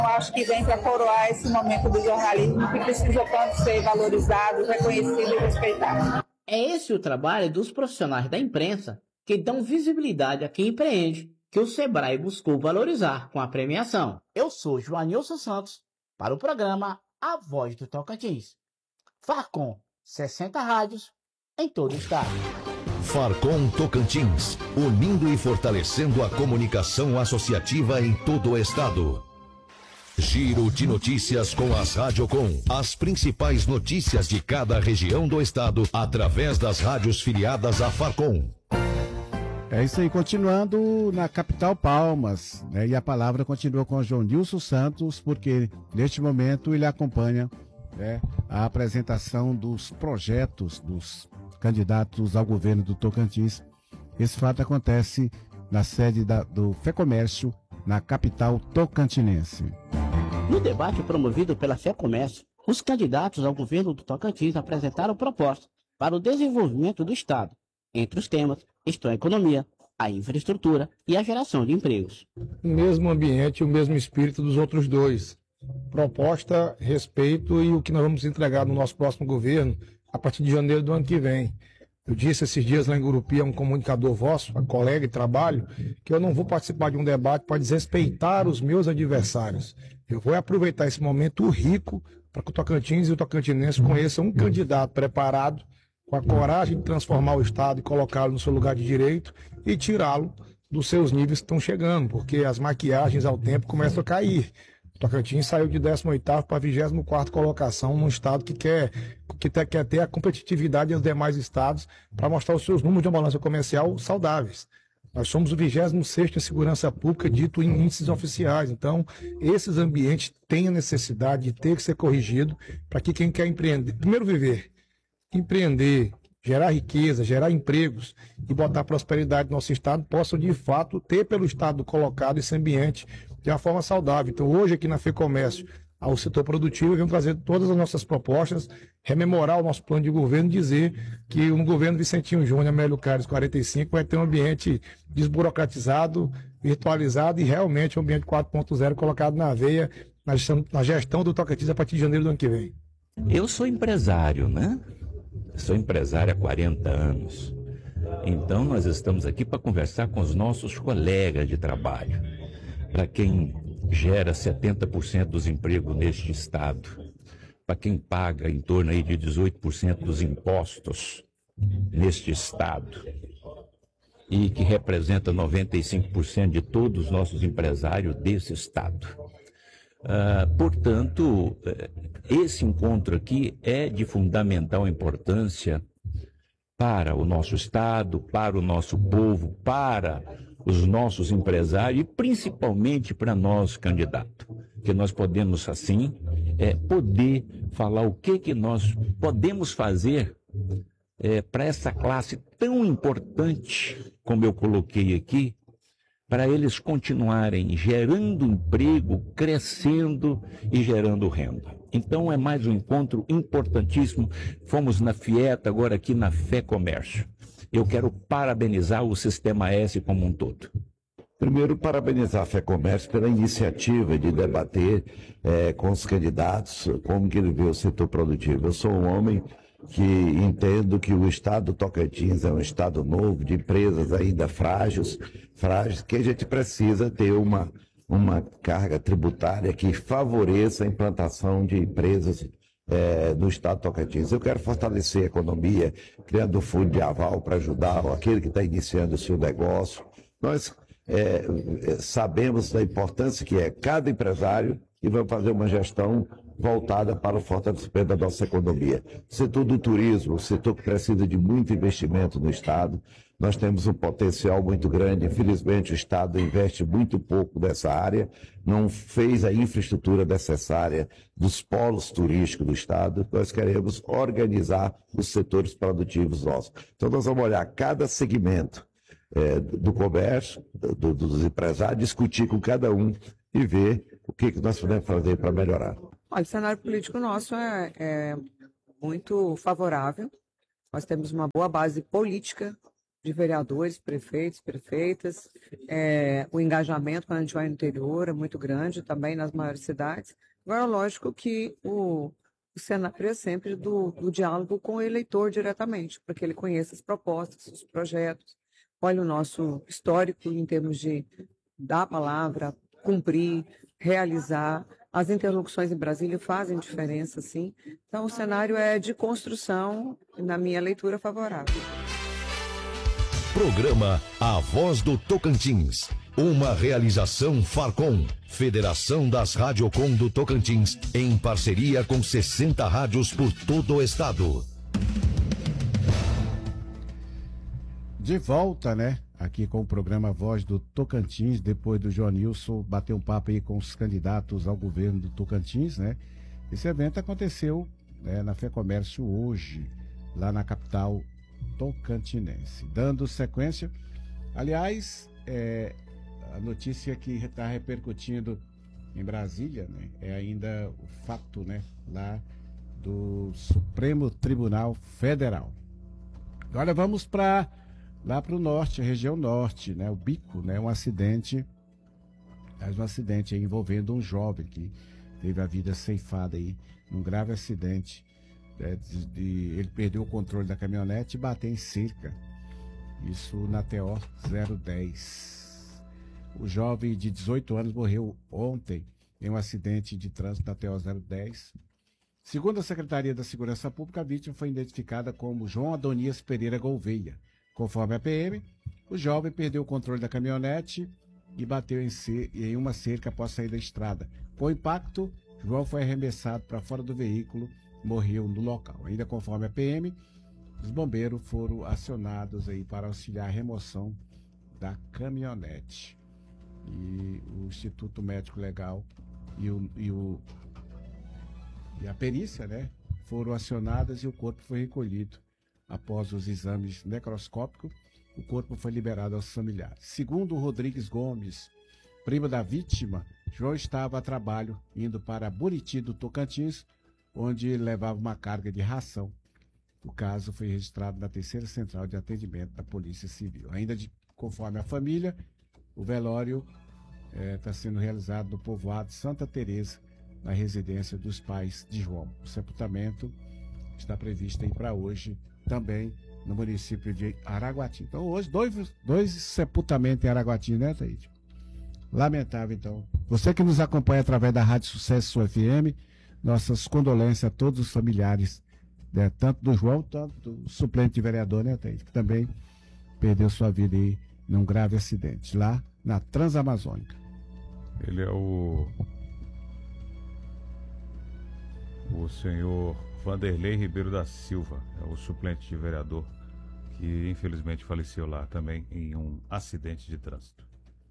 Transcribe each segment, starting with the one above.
Eu acho que vem para coroar esse momento do jornalismo que precisa tanto ser valorizado, reconhecido e respeitado. É esse o trabalho dos profissionais da imprensa que dão visibilidade a quem empreende, que o Sebrae buscou valorizar com a premiação. Eu sou Joanilson Santos, para o programa A Voz do Tocantins. Farcom, 60 rádios em todo o estado. Farcom Tocantins, unindo e fortalecendo a comunicação associativa em todo o estado. Giro de notícias com as Radiocom. As principais notícias de cada região do estado através das rádios filiadas à Farcom. É isso aí, continuando na capital Palmas, né? E a palavra continua com o Joanilson Santos, porque neste momento ele acompanha, né, a apresentação dos projetos dos candidatos ao governo do Tocantins. Esse fato acontece na sede do FEComércio, na capital tocantinense. No debate promovido pela FEComércio, os candidatos ao governo do Tocantins apresentaram propostas para o desenvolvimento do estado. Entre os temas estão a economia, a infraestrutura e a geração de empregos. O mesmo ambiente e o mesmo espírito dos outros dois. Proposta, respeito e o que nós vamos entregar no nosso próximo governo a partir de janeiro do ano que vem. Eu disse esses dias lá em Gurupi a um comunicador vosso, a colega de trabalho, que eu não vou participar de um debate para desrespeitar os meus adversários. Eu vou aproveitar esse momento rico para que o Tocantins e o tocantinense conheçam um candidato preparado, com a coragem de transformar o Estado e colocá-lo no seu lugar de direito e tirá-lo dos seus níveis que estão chegando, porque as maquiagens ao tempo começam a cair. O Tocantins saiu de 18º para a 24ª colocação num estado que quer ter a competitividade dos demais estados para mostrar os seus números de uma balança comercial saudáveis. Nós somos o 26º em segurança pública, dito em índices oficiais. Então, esses ambientes têm a necessidade de ter que ser corrigido para que quem quer empreender, primeiro empreender, gerar riqueza, gerar empregos e botar prosperidade no nosso estado, possam de fato ter pelo estado colocado esse ambiente de uma forma saudável. Então hoje aqui na FEComércio, ao setor produtivo, vamos trazer todas as nossas propostas, rememorar o nosso plano de governo e dizer que o governo Vicentinho Júnior, Amélio Carlos 45, vai ter um ambiente desburocratizado, virtualizado e realmente um ambiente 4.0 colocado na veia, na gestão do Tocantins a partir de janeiro do ano que vem. Eu sou empresário, né? Sou empresário há 40 anos. Então nós estamos aqui para conversar com os nossos colegas de trabalho, para quem gera 70% dos empregos neste estado, para quem paga em torno aí de 18% dos impostos neste estado e que representa 95% de todos os nossos empresários desse estado. Portanto, esse encontro aqui é de fundamental importância para o nosso estado, para o nosso povo, para os nossos empresários e principalmente para nós, candidatos. Que nós podemos, assim, poder falar o que nós podemos fazer para essa classe tão importante, como eu coloquei aqui, para eles continuarem gerando emprego, crescendo e gerando renda. Então é mais um encontro importantíssimo. Fomos na FIETA, agora aqui na FEComércio. Eu quero parabenizar o Sistema S como um todo. Primeiro, parabenizar a FEComércio pela iniciativa de debater com os candidatos como que ele vê o setor produtivo. Eu sou um homem que entendo que o estado do Tocantins é um estado novo, de empresas ainda frágeis, que a gente precisa ter uma carga tributária que favoreça a implantação de empresas no estado do Tocantins. Eu quero fortalecer a economia, criando um fundo de aval para ajudar aquele que está iniciando o seu negócio. Nós sabemos da importância que é cada empresário e vamos fazer uma gestão voltada para o fortalecimento da nossa economia. O setor do turismo, o setor que precisa de muito investimento no estado, nós temos um potencial muito grande. Infelizmente, o estado investe muito pouco nessa área, não fez a infraestrutura necessária dos polos turísticos do estado. Nós queremos organizar os setores produtivos nossos. Então, nós vamos olhar cada segmento do comércio, dos empresários, discutir com cada um e ver o que nós podemos fazer para melhorar. Olha, o cenário político nosso é muito favorável. Nós temos uma boa base política de vereadores, prefeitos, prefeitas. O engajamento quando a gente vai no interior é muito grande, também nas maiores cidades. Agora, lógico que o cenário é sempre do diálogo com o eleitor diretamente, para que ele conheça as propostas, os projetos. Olha o nosso histórico em termos de dar a palavra, cumprir, realizar. As interlocuções em Brasília fazem diferença, sim. Então, o cenário é de construção, na minha leitura, favorável. Programa A Voz do Tocantins. Uma realização Farcom, Federação das Radiocom do Tocantins, em parceria com 60 rádios por todo o estado. De volta, né? Aqui com o programa Voz do Tocantins, depois do Joanilson bater um papo aí com os candidatos ao governo do Tocantins, né? Esse evento aconteceu, né, na FEComércio hoje, lá na capital tocantinense. Dando sequência, aliás, a notícia que está repercutindo em Brasília, né, é ainda o fato, né, lá do Supremo Tribunal Federal. Agora vamos lá para o norte, a região norte, né, o Bico, né, um acidente envolvendo um jovem que teve a vida ceifada aí, num grave acidente. Ele perdeu o controle da caminhonete e bateu em cerca. Isso na TO 010. O jovem de 18 anos morreu ontem em um acidente de trânsito na TO 010. Segundo a Secretaria da Segurança Pública, a vítima foi identificada como João Adonias Pereira Gouveia. Conforme a PM, o jovem perdeu o controle da caminhonete e bateu em uma cerca após sair da estrada. Com o impacto, João foi arremessado para fora do veículo, morreu no local. Ainda conforme a PM, os bombeiros foram acionados aí para auxiliar a remoção da caminhonete. E o Instituto Médico Legal e a perícia, né, foram acionadas e o corpo foi recolhido. Após os exames necroscópicos, o corpo foi liberado aos familiares. Segundo o Rodrigues Gomes, primo da vítima, João estava a trabalho indo para Buriti do Tocantins, onde ele levava uma carga de ração. O caso foi registrado na 3ª Central de Atendimento da Polícia Civil. Ainda conforme a família, o velório está sendo realizado no povoado Santa Teresa, na residência dos pais de João. O sepultamento está previsto aí para hoje, também no município de Araguati. Então hoje, dois sepultamentos em Araguati, né, Taíde? Lamentável, então. Você que nos acompanha através da Rádio Sucesso FM, nossas condolências a todos os familiares, né, tanto do João, tanto do suplente de vereador, né, Taíde, que também perdeu sua vida aí num grave acidente, lá na Transamazônica. Ele é o senhor Vanderlei Ribeiro da Silva, é o suplente de vereador, que infelizmente faleceu lá também em um acidente de trânsito.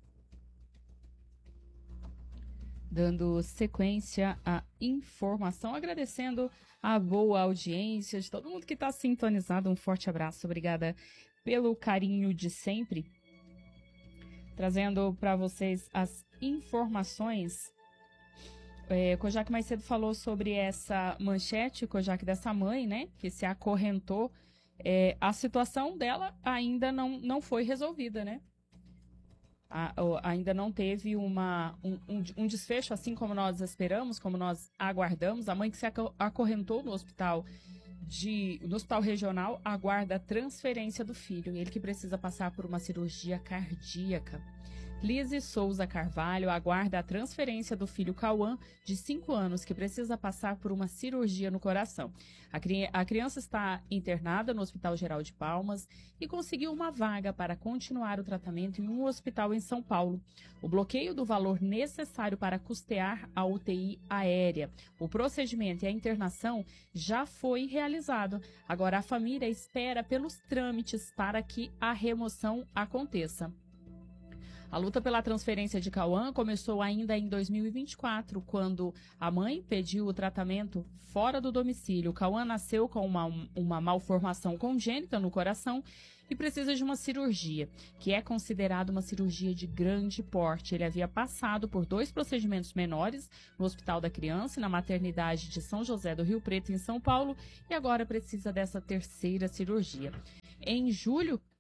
Dando sequência à informação, agradecendo a boa audiência de todo mundo que está sintonizado. Um forte abraço, obrigada pelo carinho de sempre. Trazendo para vocês as informações. Kojak mais cedo falou sobre essa manchete, Kojak, dessa mãe, né, que se acorrentou. A situação dela ainda não foi resolvida, né? Ainda não teve um desfecho assim como nós esperamos, como nós aguardamos. A mãe que se acorrentou no hospital regional aguarda a transferência do filho, ele que precisa passar por uma cirurgia cardíaca. Lise Souza Carvalho aguarda a transferência do filho Cauã, de 5 anos, que precisa passar por uma cirurgia no coração. A criança está internada no Hospital Geral de Palmas e conseguiu uma vaga para continuar o tratamento em um hospital em São Paulo. O bloqueio do valor necessário para custear a UTI aérea, o procedimento e a internação já foi realizado. Agora a família espera pelos trâmites para que a remoção aconteça. A luta pela transferência de Cauã começou ainda em 2024, quando a mãe pediu o tratamento fora do domicílio. Cauã nasceu com uma malformação congênita no coração e precisa de uma cirurgia, que é considerada uma cirurgia de grande porte. Ele havia passado por 2 procedimentos menores no Hospital da Criança e na maternidade de São José do Rio Preto, em São Paulo, e agora precisa dessa 3ª cirurgia. Em julho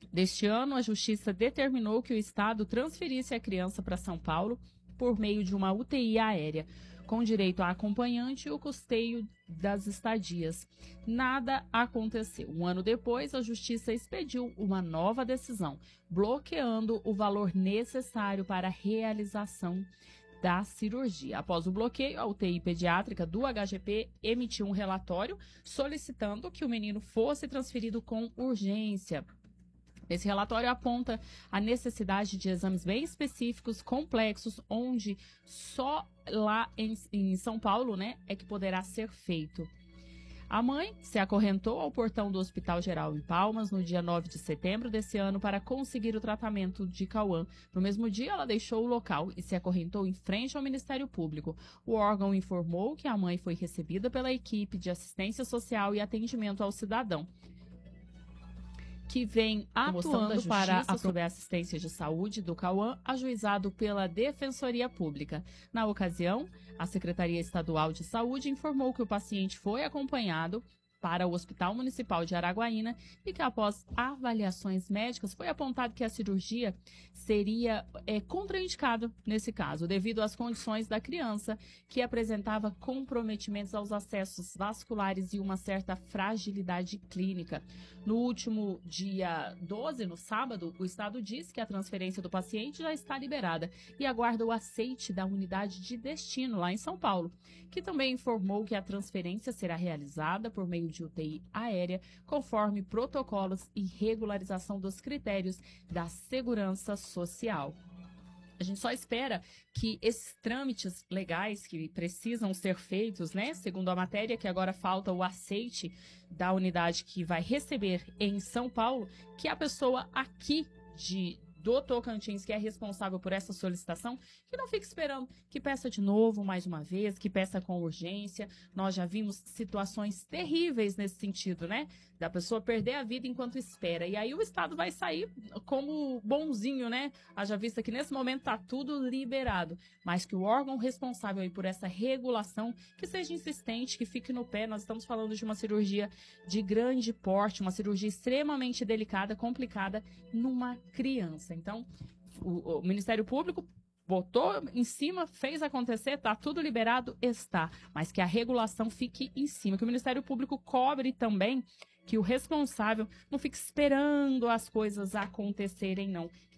deste ano, a Justiça determinou que o Estado transferisse a criança para São Paulo por meio de uma UTI aérea, com direito a acompanhante e o custeio das estadias. Nada aconteceu. Um ano depois, a Justiça expediu uma nova decisão, bloqueando o valor necessário para a realização da cirurgia. Após o bloqueio, a UTI pediátrica do HGP emitiu um relatório solicitando que o menino fosse transferido com urgência. Esse relatório aponta a necessidade de exames bem específicos, complexos, onde só lá em São Paulo, né, é que poderá ser feito. A mãe se acorrentou ao portão do Hospital Geral em Palmas no dia 9 de setembro desse ano para conseguir o tratamento de Cauã. No mesmo dia, ela deixou o local e se acorrentou em frente ao Ministério Público. O órgão informou que a mãe foi recebida pela equipe de assistência social e atendimento ao cidadão, que vem atuando para sobre a assistência de saúde do Cauã, ajuizado pela Defensoria Pública. Na ocasião, a Secretaria Estadual de Saúde informou que o paciente foi acompanhado para o Hospital Municipal de Araguaína e que, após avaliações médicas, foi apontado que a cirurgia seria contraindicada nesse caso, devido às condições da criança, que apresentava comprometimentos aos acessos vasculares e uma certa fragilidade clínica. No último dia 12, no sábado, o Estado disse que a transferência do paciente já está liberada e aguarda o aceite da unidade de destino lá em São Paulo, que também informou que a transferência será realizada por meio de UTI aérea, conforme protocolos e regularização dos critérios da segurança social. A gente só espera que esses trâmites legais que precisam ser feitos, né, segundo a matéria, que agora falta o aceite da unidade que vai receber em São Paulo, que a pessoa aqui do Tocantins, que é responsável por essa solicitação, que não fique esperando, que peça de novo, mais uma vez, que peça com urgência. Nós já vimos situações terríveis nesse sentido, né? Da pessoa perder a vida enquanto espera. E aí o Estado vai sair como bonzinho, né? Haja vista que nesse momento está tudo liberado. Mas que o órgão responsável aí por essa regulação, que seja insistente, que fique no pé. Nós estamos falando de uma cirurgia de grande porte, uma cirurgia extremamente delicada, complicada, numa criança. Então, o Ministério Público botou em cima, fez acontecer, está tudo liberado, está. Mas que a regulação fique em cima, que o Ministério Público cobre também, que o responsável não fique esperando as coisas acontecerem, não.